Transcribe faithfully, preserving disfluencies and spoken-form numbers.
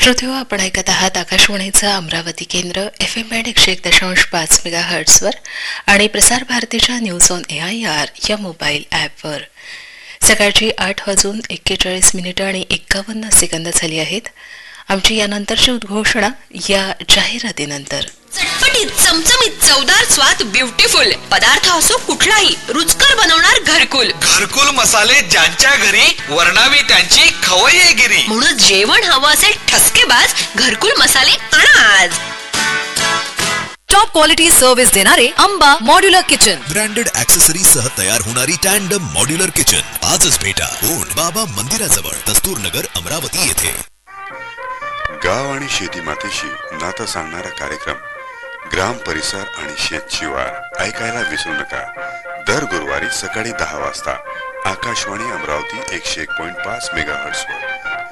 श्रोतेहो, आपण ऐकत आहात आकाशवाणीचं अमरावती केंद्र एफ एम बँड एकशे एक दशांश पाच मेगा हर्ट्सवर आणि प्रसार भारतीच्या news on A I R या मोबाईल ॲपवर. सकाळची आठ वाजून एक्केचाळीस मिनिटं आणि एक्कावन्न सेकंद झाली आहेत. आमची यानंतरची उद्घोषणा या जाहिरातीनंतर. चटपटीत चमचमीत चवदार स्वाद ब्युटिफुल पदार्थ असो कुठलाही रुचकर बनवणार घरकुल. घरकुल मसाले ज्यांच्या घरी वर्णावी त्यांची खवय्येगिरी. म्हणून जेवण हवं असेल ठसकेबाज घरकुल मसाले आणा आज. टॉप क्वालिटी सर्व्हिस देणारे Amba modular kitchen. Branded accessories सह तयार होणारी टँडम मॉड्युलर किचन आजच भेटा. कोण बाबा मंदिराजवळ, दस्तूर नगर, अमरावती येथे. गाव आणि शेती मातीशी नातं सांगणारा कार्यक्रम ग्राम परिसर आणि शेत शिवार ऐकायला विसरू नका. दर गुरुवारी सकाळी दहा वाजता आकाशवाणी अमरावती एकशे एक पॉइंट पाच मेगा हर्ट्सवर.